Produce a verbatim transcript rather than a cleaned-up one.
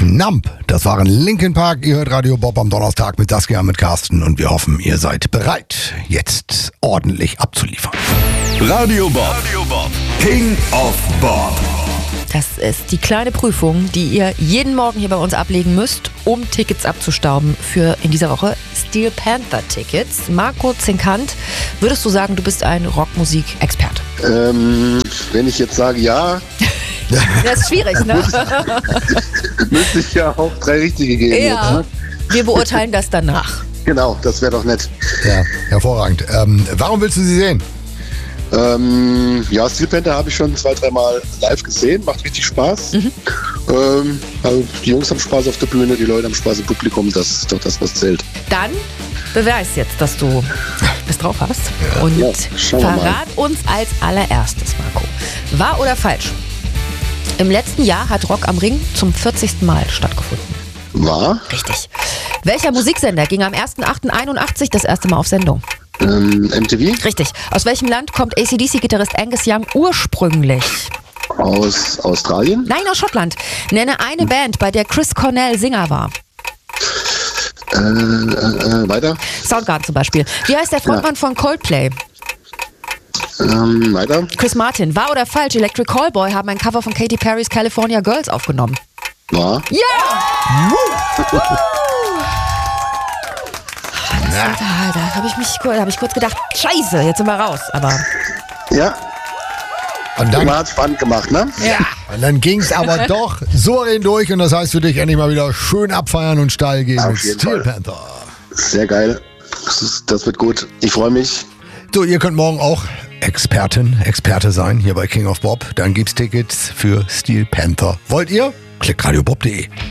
Nump, das waren Linkin Park. Ihr hört Radio Bob am Donnerstag mit Saskia, mit Carsten und wir hoffen, ihr seid bereit, jetzt ordentlich abzuliefern. Radio Bob, Radio Bob. King of Bob. Das ist die kleine Prüfung, die ihr jeden Morgen hier bei uns ablegen müsst, um Tickets abzustauben für in dieser Woche Steel Panther Tickets. Marco Zinkant, würdest du sagen, du bist ein Rockmusik-Experte? Ähm, wenn ich jetzt sage ja, Das ist schwierig, ne? müsste ich ja auch drei richtige geben. Ja, Jetzt, ne? wir beurteilen das danach. Genau, das wäre doch nett. Ja, hervorragend. Ähm, warum willst du sie sehen? Ähm, ja, Steel Panther habe ich schon zwei, dreimal live gesehen, macht richtig Spaß. Mhm. Ähm, also die Jungs haben Spaß auf der Bühne, die Leute haben Spaß im Publikum, das ist doch das, was zählt. Dann beweis jetzt, dass du das drauf hast. Und Ja, schauen wir mal. verrat uns als allererstes, Marco. Wahr oder falsch? Im letzten Jahr hat Rock am Ring zum vierzigsten Mal stattgefunden. War? Richtig. Welcher Musiksender ging am erster achter einundachtzig das erste Mal auf Sendung? Ähm, M T V? Richtig. Aus welchem Land kommt A C D C-Gitarrist Angus Young ursprünglich? Aus Australien? Nein, aus Schottland. Nenne eine Band, bei der Chris Cornell Sänger war. Äh, äh, äh, weiter? Soundgarden zum Beispiel. Wie heißt der Frontmann von Coldplay? Ähm, weiter? Chris Martin. Wahr oder falsch? Electric Callboy haben ein Cover von Katy Perrys California Girls aufgenommen. War? Ja! Yeah! Da, da habe ich mich da hab ich kurz gedacht, scheiße, jetzt sind wir raus. Aber Ja, Und dann, man hat spannend gemacht, ne? ja. und dann ging es aber doch souverän durch und das heißt für dich endlich mal wieder schön abfeiern und steil gehen Auf mit jeden Steel Fall. Panther. Sehr geil. Das, ist, das wird gut. Ich freue mich. So, ihr könnt morgen auch Expertin, Experte sein hier bei King of Bob. Dann gibt's Tickets für Steel Panther. Wollt ihr? Klickt radiobob punkt de.